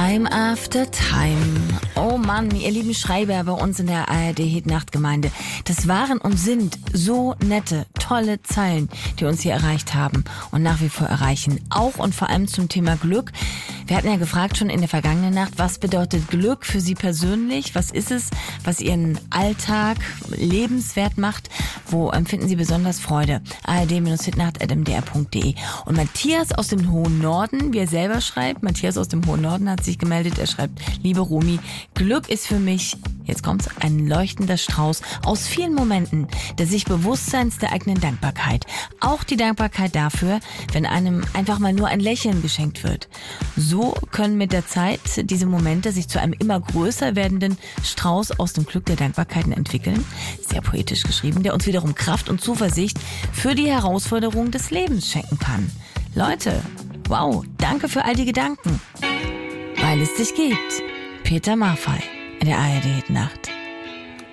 Time after time. Oh Mann, ihr lieben Schreiber bei uns in der ARD-Hit-Nacht-Gemeinde. Das waren und sind so nette, tolle Zeilen, die uns hier erreicht haben und nach wie vor erreichen. Auch und vor allem zum Thema Glück. Wir hatten ja gefragt schon in der vergangenen Nacht, was bedeutet Glück für Sie persönlich? Was ist es, was Ihren Alltag lebenswert macht? Wo empfinden Sie besonders Freude? ard-hitnacht@mdr.de. Und Matthias aus dem hohen Norden, wie er selber schreibt, Matthias aus dem hohen Norden hat sich gemeldet. Er schreibt: Liebe Romy, Glück ist für mich, jetzt kommt's, ein leuchtender Strauß aus vielen Momenten des sich Bewusstseins der eigenen Dankbarkeit. Auch die Dankbarkeit dafür, wenn einem einfach mal nur ein Lächeln geschenkt wird. So können mit der Zeit diese Momente sich zu einem immer größer werdenden Strauß aus dem Glück der Dankbarkeiten entwickeln. Sehr poetisch geschrieben, der uns wiederum Kraft und Zuversicht für die Herausforderungen des Lebens schenken kann. Leute, wow, danke für all die Gedanken. Weil es dich gibt. Peter Maffay in der ARD-Nacht.